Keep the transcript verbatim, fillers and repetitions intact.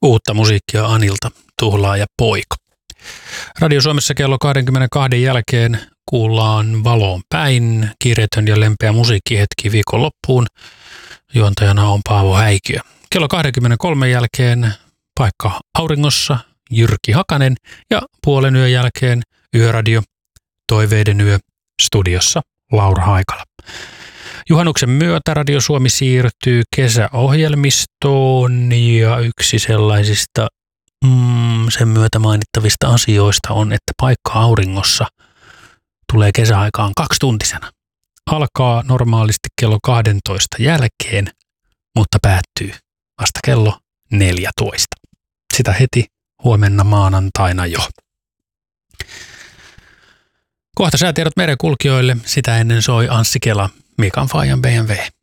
Uutta musiikkia Anilta, Tuhlaa ja Poika. Radio Suomessa kello kaksikymmentäkaksi jälkeen kuullaan Valoon päin, kiireetön ja lempeä musiikkihetki viikonloppuun. Juontajana on Paavo Häikiö. Kello kaksikymmentäkolme jälkeen Paikka auringossa, Jyrki Hakanen, ja puolen yön jälkeen Yöradio, Toiveiden yö, studiossa Laura Haikala. Juhannuksen myötä Radio Suomi siirtyy kesäohjelmistoon ja yksi sellaisista mm, sen myötä mainittavista asioista on, että Paikka auringossa tulee kesäaikaan kaksituntisena. Alkaa normaalisti kello kaksitoista jälkeen, mutta päättyy vasta kello neljätoista. Sitä heti huomenna maanantaina jo. Kohta säätiedot merenkulkijoille, sitä ennen soi Anssi Kela, Mikan Fajan B M W.